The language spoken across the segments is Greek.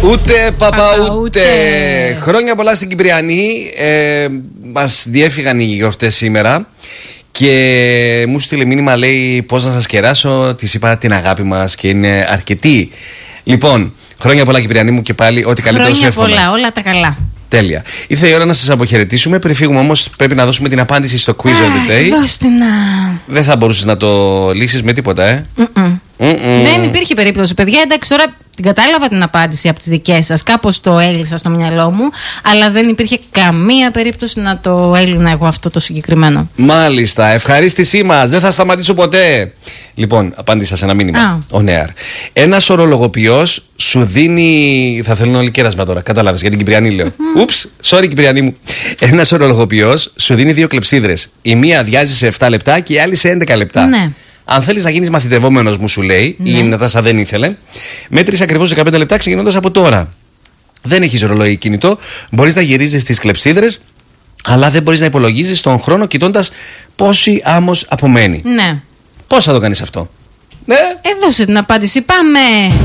Ούτε παπαούτε. Χρόνια πολλά στην Κυπριανή. Μας διέφυγαν οι γιορτές σήμερα και μου στείλε μήνυμα, λέει πώς να σας κεράσω. Της είπα την αγάπη μας και είναι αρκετή. Λοιπόν, χρόνια πολλά Κυπριανή μου και πάλι ό,τι καλύτερο σου εύχομαι. Χρόνια πολλά, όλα τα καλά. Τέλεια. Ήρθε η ώρα να σας αποχαιρετήσουμε. Πριν φύγουμε όμως πρέπει να δώσουμε την απάντηση στο quiz of the day. Δώστε να. Δεν θα μπορούσες να το λύσεις με τίποτα, Δεν υπήρχε περίπτωση, παιδιά. Εντάξει, τώρα την κατάλαβα την απάντηση από τις δικές σας. Κάπως το έλυσα στο μυαλό μου. Αλλά δεν υπήρχε καμία περίπτωση να το έλυνα εγώ αυτό το συγκεκριμένο. Μάλιστα. Ευχαρίστησή μας. Δεν θα σταματήσω ποτέ. Λοιπόν, απάντησα σε ένα μήνυμα. On air. Ένας ορολογοποιός σου δίνει. Θα θέλουν όλοι κέρασμα τώρα. Κατάλαβες, για την Κυπριανή λέω. Ούψ, sorry Κυπριανή μου. Ένας ορολογοποιός σου δίνει 2 κλεψίδρες. Η μία αδειάζει σε 7 λεπτά και η άλλη σε 11 λεπτά. Ναι. Αν θέλεις να γίνεις μαθητευόμενος, μου σου λέει, ναι. Η Νατάσα δεν ήθελε, μέτρησε ακριβώς 15 λεπτά ξεκινώντας από τώρα. Δεν έχεις ρολόι κινητό, μπορείς να γυρίζεις τις κλεψίδρες, αλλά δεν μπορείς να υπολογίζεις τον χρόνο κοιτώντας πόση άμμος απομένει. Ναι. Πώς θα το κάνεις αυτό? Ναι. Έδωσε την απάντηση, πάμε.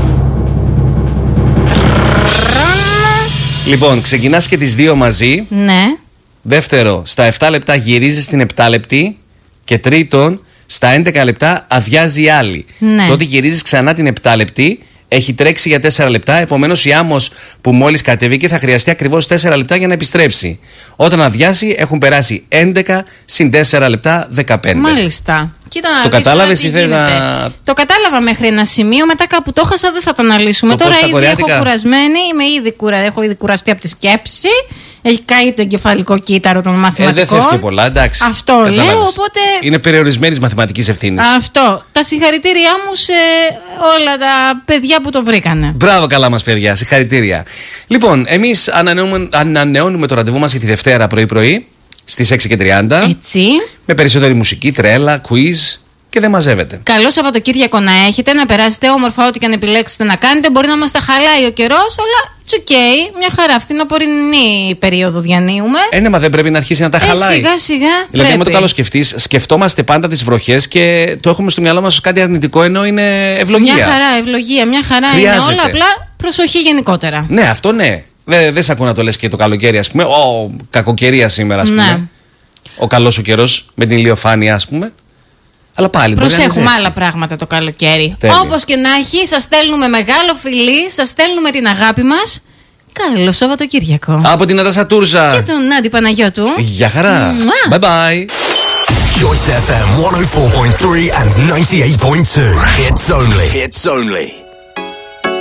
Λοιπόν, ξεκινάς και τις 2 μαζί. Ναι. Δεύτερο, στα 7 λεπτά γυρίζεις την 7 λεπτή. Και τρίτον, στα 11 λεπτά αδειάζει η άλλη. Ναι. Τότε γυρίζεις ξανά την 7 λεπτή. Έχει τρέξει για 4 λεπτά. Επομένως η άμμος που μόλις κατέβηκε θα χρειαστεί ακριβώς 4 λεπτά για να επιστρέψει. Όταν αδειάσει έχουν περάσει 11 συν 4 λεπτά 15. Μάλιστα. Κοίτα, το κατάλαβες ή θες να. Το κατάλαβα μέχρι ένα σημείο. Μετά κάπου το χάσα, δεν θα το αναλύσουμε. Το τώρα ήδη έχω κουρασμένη. Έχω ήδη κουραστεί από τη σκέψη. Έχει καεί το εγκεφαλικό κύτταρο των μαθηματικών. Δεν θες και πολλά, εντάξει. Αυτό κατάλαβες. λέω, οπότε. Είναι περιορισμένης μαθηματικής ευθύνης. Αυτό. Τα συγχαρητήριά μου σε όλα τα παιδιά που το βρήκανε. Μπράβο, καλά μας παιδιά. Συγχαρητήρια. Λοιπόν, εμείς ανανεώνουμε το ραντεβού μας για τη Δευτέρα πρωί-πρωί στις 6:30. Έτσι. Με περισσότερη μουσική, τρέλα, quiz και δεν μαζεύετε. Καλό Σαββατοκύριακο να έχετε, να περάσετε όμορφα ό,τι και αν επιλέξετε να κάνετε. Μπορεί να μας τα χαλάει ο καιρός, αλλά it's okay. Μια χαρά, αυτή είναι απορρινή περίοδο διανύουμε. Ναι, μα δεν πρέπει να αρχίσει να τα χαλάει. Σιγά σιγά. Δηλαδή, άμα το καλοσκεφτείς, σκεφτόμαστε πάντα τις βροχές και το έχουμε στο μυαλό μας ως κάτι αρνητικό, ενώ είναι ευλογία. Μια χαρά, ευλογία, μια χαρά. Χρειάζεται. Είναι όλα, απλά προσοχή γενικότερα. Ναι, αυτό ναι. Δεν σ' ακούω να το λες και το καλοκαίρι, ας πούμε. Κακοκαιρία σήμερα, ας πούμε. Ναι. Ο καλός ο καιρός με την ηλιοφάνεια, ας πούμε. Αλλά πάλι προσέχουμε άλλα πράγματα το καλοκαίρι. Όπως και να έχει, σας στέλνουμε μεγάλο φιλί, σας στέλνουμε την αγάπη μας. Καλό Σαββατοκύριακο. Από την Νατάσα Τούρζα και τον Νάντι Παναγιώτου. Γεια χαρά. Bye bye. Choice FM 104.3 and 98.2. It's only